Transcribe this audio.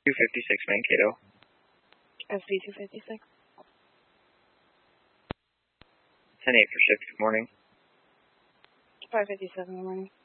256 Mankato. SV 256. 10-8 for shift, good morning. 557, good morning.